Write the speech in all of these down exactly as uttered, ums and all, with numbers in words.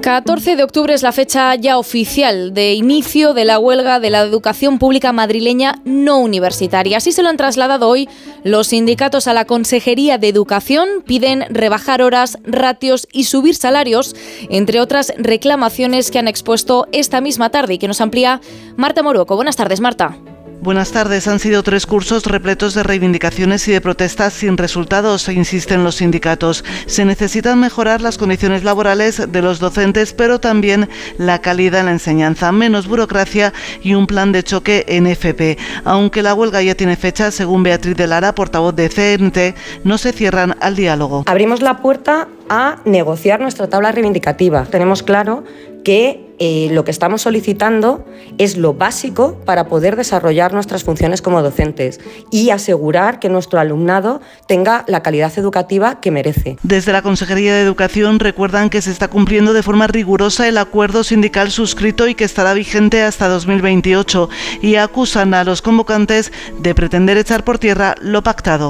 catorce de octubre es la fecha ya oficial de inicio de la huelga de la educación pública madrileña no universitaria. Así se lo han trasladado hoy los sindicatos a la Consejería de Educación. Piden rebajar horas, ratios y subir salarios, entre otras reclamaciones que han expuesto esta misma tarde y que nos amplía Marta Moruoco. Buenas tardes, Marta. Buenas tardes. Han sido tres cursos repletos de reivindicaciones y de protestas sin resultados, insisten los sindicatos. Se necesitan mejorar las condiciones laborales de los docentes, pero también la calidad en la enseñanza, menos burocracia y un plan de choque en F P. Aunque la huelga ya tiene fecha, según Beatriz de Lara, portavoz de C N T, no se cierran al diálogo. Abrimos la puerta a negociar nuestra tabla reivindicativa. Tenemos claro que eh, lo que estamos solicitando es lo básico para poder desarrollar nuestras funciones como docentes y asegurar que nuestro alumnado tenga la calidad educativa que merece. Desde la Consejería de Educación recuerdan que se está cumpliendo de forma rigurosa el acuerdo sindical suscrito y que estará vigente hasta dos mil veintiocho, y acusan a los convocantes de pretender echar por tierra lo pactado.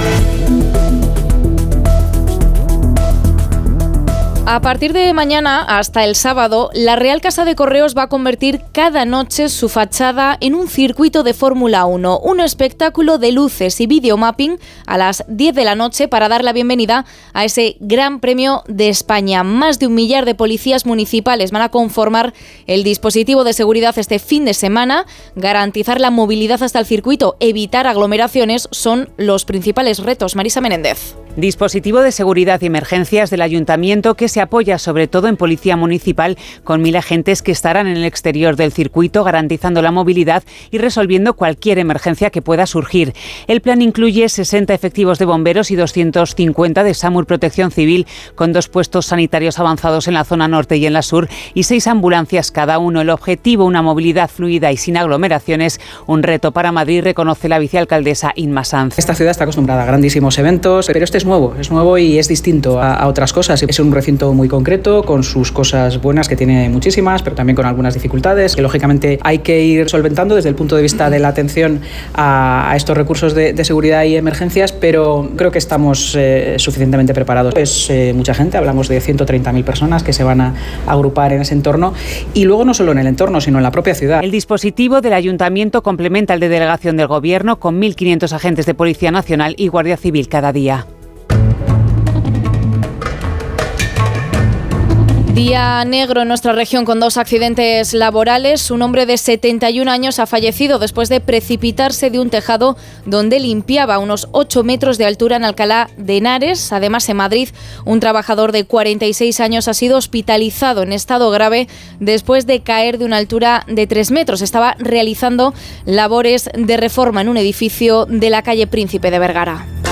A partir de mañana hasta el sábado, la Real Casa de Correos va a convertir cada noche su fachada en un circuito de Fórmula uno, un espectáculo de luces y videomapping a las diez de la noche para dar la bienvenida a ese Gran Premio de España. Más de un millar de policías municipales van a conformar el dispositivo de seguridad este fin de semana. Garantizar la movilidad hasta el circuito, evitar aglomeraciones son los principales retos. Marisa Menéndez. Dispositivo de seguridad y emergencias del Ayuntamiento que se apoya sobre todo en policía municipal, con mil agentes que estarán en el exterior del circuito garantizando la movilidad y resolviendo cualquier emergencia que pueda surgir. El plan incluye sesenta efectivos de bomberos y doscientos cincuenta de SAMUR Protección Civil, con dos puestos sanitarios avanzados en la zona norte y en la sur y seis ambulancias cada uno. El objetivo, una movilidad fluida y sin aglomeraciones, un reto para Madrid, reconoce la vicealcaldesa Inma Sanz. Esta ciudad está acostumbrada a grandísimos eventos, pero este es nuevo, es nuevo y es distinto a, a otras cosas. Es un recinto muy concreto, con sus cosas buenas, que tiene muchísimas, pero también con algunas dificultades, que lógicamente hay que ir solventando desde el punto de vista de la atención a, a estos recursos de, de seguridad y emergencias, pero creo que estamos eh, suficientemente preparados. Es eh, mucha gente, hablamos de ciento treinta mil personas que se van a agrupar en ese entorno, y luego no solo en el entorno, sino en la propia ciudad. El dispositivo del Ayuntamiento complementa el de delegación del Gobierno, con mil quinientos agentes de Policía Nacional y Guardia Civil cada día. Día negro en nuestra región con dos accidentes laborales. Un hombre de setenta y un años ha fallecido después de precipitarse de un tejado donde limpiaba a unos ocho metros de altura en Alcalá de Henares. Además, en Madrid, un trabajador de cuarenta y seis años ha sido hospitalizado en estado grave después de caer de una altura de tres metros. Estaba realizando labores de reforma en un edificio de la calle Príncipe de Vergara.